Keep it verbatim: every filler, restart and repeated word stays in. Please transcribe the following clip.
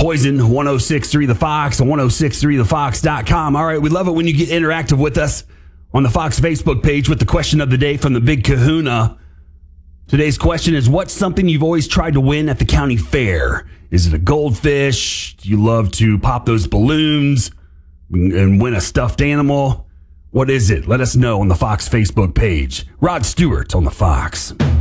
Poison, one oh six point three The Fox, and one oh six point three the fox dot com. All right, we love it when you get interactive with us on the Fox Facebook page with the question of the day from the Big Kahuna. Today's question is, what's something you've always tried to win at the county fair? Is it a goldfish? Do you love to pop those balloons and win a stuffed animal? What is it? Let us know on the Fox Facebook page. Rod Stewart on the Fox.